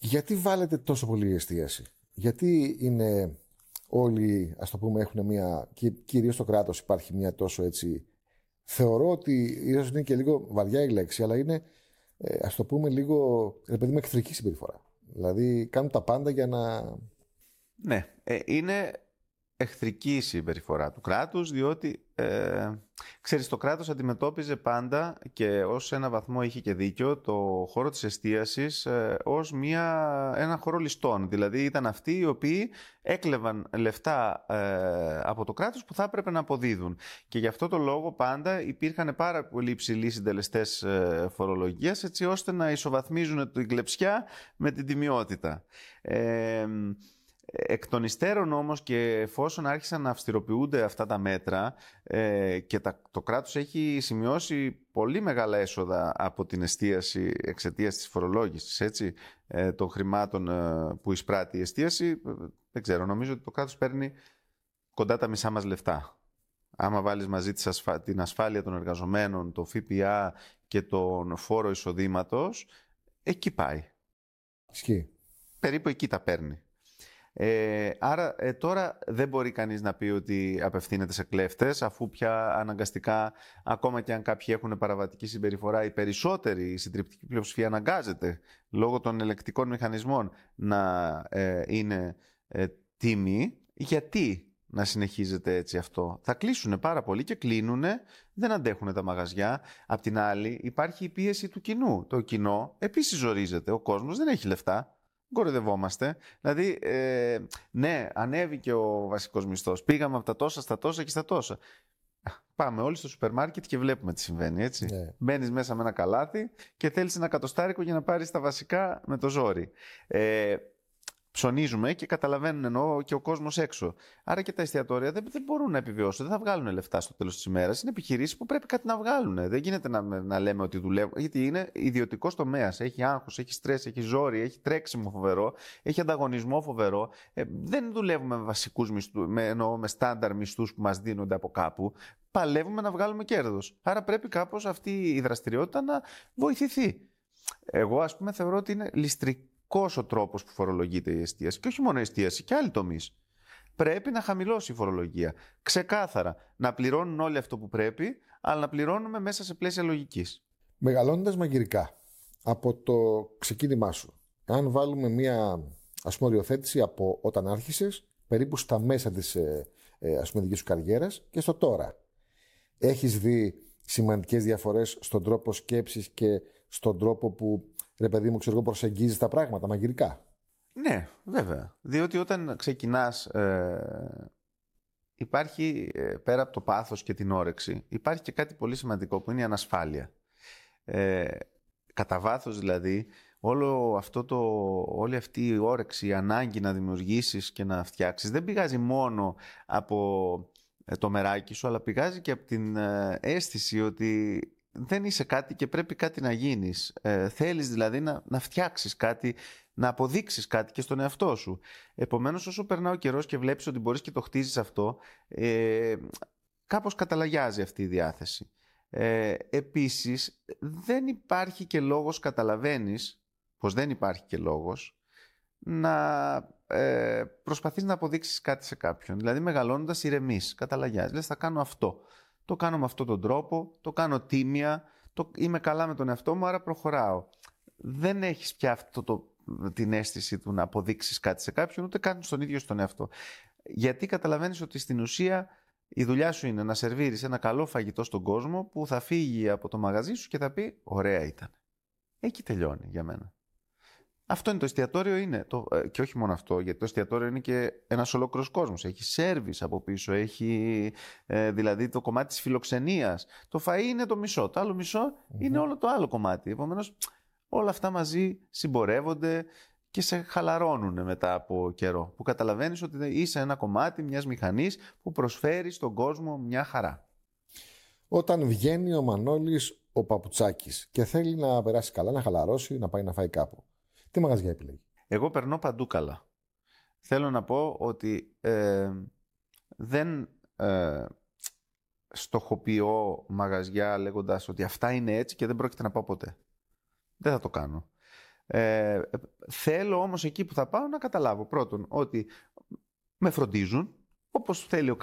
Γιατί βάλετε τόσο πολύ εστίαση? Γιατί είναι όλοι, ας το πούμε, έχουν μια, και κυρίως στο κράτος υπάρχει μια τόσο έτσι, θεωρώ ότι ίσως είναι και λίγο βαριά η λέξη, αλλά είναι, ας το πούμε, λίγο, ρε παιδί μου, εχθρική συμπεριφορά. Δηλαδή κάνουν τα πάντα για να... Ναι, είναι εχθρική η συμπεριφορά του κράτους, διότι ξέρεις, το κράτος αντιμετώπιζε πάντα, και ως ένα βαθμό είχε και δίκιο, το χώρο της εστίασης ως ένα χώρο ληστών. Δηλαδή ήταν αυτοί οι οποίοι έκλεβαν λεφτά από το κράτος που θα έπρεπε να αποδίδουν. Και γι' αυτό το λόγο πάντα υπήρχαν πάρα πολύ υψηλοί συντελεστές φορολογίας, έτσι ώστε να ισοβαθμίζουν την κλεψιά με την τιμιότητα. Εκ των υστέρων όμως, και εφόσον άρχισαν να αυστηροποιούνται αυτά τα μέτρα και το κράτος έχει σημειώσει πολύ μεγάλα έσοδα από την εστίαση εξαιτίας της φορολόγησης, έτσι, των χρημάτων που εισπράττει η εστίαση, δεν ξέρω, νομίζω ότι το κράτος παίρνει κοντά τα μισά μας λεφτά. Άμα βάλεις μαζί την ασφάλεια των εργαζομένων, το ΦΠΑ και τον φόρο εισοδήματος, εκεί πάει. Ισχύει. Περίπου εκεί τα παίρνει. Άρα τώρα δεν μπορεί κανείς να πει ότι απευθύνεται σε κλέφτες, αφού πια αναγκαστικά, ακόμα και αν κάποιοι έχουν παραβατική συμπεριφορά, οι περισσότεροι, η συντριπτική πλειοψηφία αναγκάζεται λόγω των ελεκτικών μηχανισμών να είναι τίμοι. Γιατί να συνεχίζεται έτσι αυτό? Θα κλείσουν πάρα πολύ και κλείνουνε, δεν αντέχουν τα μαγαζιά. Απ' την άλλη υπάρχει η πίεση του κοινού. Το κοινό επίσης ζορίζεται, ο κόσμος δεν έχει λεφτά. Κοροϊδευόμαστε. Δηλαδή, ναι, ανέβηκε ο βασικός μισθός. Πήγαμε από τα τόσα στα τόσα και στα τόσα. Πάμε όλοι στο σούπερ μάρκετ και βλέπουμε τι συμβαίνει, έτσι. Ναι. Μπαίνεις μέσα με ένα καλάθι και θέλεις ένα κατοστάρικο για να πάρεις τα βασικά με το ζόρι. Ψωνίζουμε και καταλαβαίνουν, εννοώ, και ο κόσμος έξω. Άρα και τα εστιατόρια δεν μπορούν να επιβιώσουν, δεν θα βγάλουν λεφτά στο τέλος της ημέρας. Είναι επιχειρήσεις που πρέπει κάτι να βγάλουν. Δεν γίνεται να λέμε ότι δουλεύουν, γιατί είναι ιδιωτικός τομέας. Έχει άγχος, έχει στρες, έχει ζόρι, έχει τρέξιμο φοβερό, έχει ανταγωνισμό φοβερό. Δεν δουλεύουμε με βασικούς μισθούς, με στάνταρ μισθούς που μας δίνονται από κάπου. Παλεύουμε να βγάλουμε κέρδος. Άρα πρέπει κάπως αυτή η δραστηριότητα να βοηθηθεί. Εγώ, ας πούμε, θεωρώ ότι είναι ληστρικός ο τρόπος που φορολογείται η εστίαση. Και όχι μόνο η εστίαση, και άλλοι τομείς. Πρέπει να χαμηλώσει η φορολογία. Ξεκάθαρα. Να πληρώνουν όλοι αυτό που πρέπει, αλλά να πληρώνουμε μέσα σε πλαίσια λογικής. Μεγαλώνοντας μαγειρικά, από το ξεκίνημά σου, αν βάλουμε μία, ας πούμε, οριοθέτηση από όταν άρχισες, περίπου στα μέσα της ας πούμε, δικής σου καριέρας και στο τώρα, έχεις δει σημαντικές διαφορές στον τρόπο σκέψης και στον τρόπο που, ρε παιδί μου, ξέρω εγώ, προσεγγίζεις τα πράγματα μαγειρικά? Ναι, βέβαια. Διότι όταν ξεκινάς, υπάρχει πέρα από το πάθος και την όρεξη, υπάρχει και κάτι πολύ σημαντικό που είναι η ανασφάλεια. Κατά βάθος δηλαδή, όλη αυτή η όρεξη, η ανάγκη να δημιουργήσεις και να φτιάξεις, δεν πηγάζει μόνο από το μεράκι σου, αλλά πηγάζει και από την αίσθηση ότι δεν είσαι κάτι και πρέπει κάτι να γίνεις. Θέλεις δηλαδή να φτιάξεις κάτι, να αποδείξεις κάτι και στον εαυτό σου. Επομένως, όσο περνά ο καιρός και βλέπεις ότι μπορείς και το χτίζεις αυτό, κάπως καταλαγιάζει αυτή η διάθεση. Επίσης, δεν υπάρχει και λόγος, καταλαβαίνεις πως δεν υπάρχει και λόγος να προσπαθείς να αποδείξεις κάτι σε κάποιον. Δηλαδή, μεγαλώνοντας, ηρεμείς, καταλαγιάζεις. Λες, θα κάνω αυτό. Το κάνω με αυτόν τον τρόπο, το κάνω τίμια, είμαι καλά με τον εαυτό μου, άρα προχωράω. Δεν έχεις πια την αίσθηση του να αποδείξεις κάτι σε κάποιον, ούτε καν στον ίδιο στον εαυτό. Γιατί καταλαβαίνεις ότι στην ουσία η δουλειά σου είναι να σερβίρεις ένα καλό φαγητό στον κόσμο που θα φύγει από το μαγαζί σου και θα πει «ωραία ήταν». Εκεί τελειώνει για μένα. Αυτό είναι το εστιατόριο, είναι. Και όχι μόνο αυτό, γιατί το εστιατόριο είναι και ένας ολόκληρος κόσμος. Έχει σέρβις από πίσω, έχει δηλαδή το κομμάτι της φιλοξενίας. Το φαΐ είναι το μισό, το άλλο μισό είναι όλο το άλλο κομμάτι. Επομένως, όλα αυτά μαζί συμπορεύονται και σε χαλαρώνουν μετά από καιρό. Που καταλαβαίνεις ότι είσαι ένα κομμάτι μιας μηχανής που προσφέρει στον κόσμο μια χαρά. Όταν βγαίνει ο Μανώλης ο Παπουτσάκης και θέλει να περάσει καλά, να χαλαρώσει, να πάει να φάει κάπου, τι μαγαζιά επιλέγει? Εγώ περνώ παντού καλά. Θέλω να πω ότι δεν στοχοποιώ μαγαζιά λέγοντας ότι αυτά είναι έτσι και δεν πρόκειται να πάω ποτέ. Δεν θα το κάνω. Θέλω όμως εκεί που θα πάω να καταλάβω πρώτον ότι με φροντίζουν όπως θέλει ο